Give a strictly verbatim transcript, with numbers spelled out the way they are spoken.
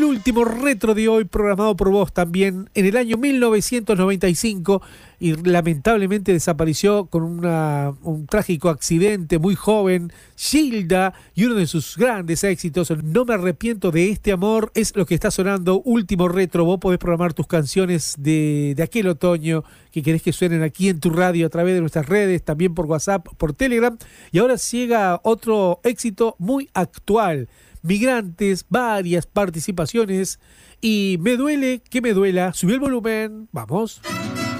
el último retro de hoy, programado por vos también en el año mil novecientos noventa y cinco, y lamentablemente desapareció con una, un trágico accidente muy joven. Gilda, y uno de sus grandes éxitos, No me arrepiento de este amor, es lo que está sonando. Último retro. Vos podés programar tus canciones de, de aquel otoño que querés que suenen aquí en tu radio a través de nuestras redes, también por WhatsApp, por Telegram. Y ahora llega otro éxito muy actual. Migrantes, varias participaciones, y Me duele que me duela. Subí el volumen, vamos.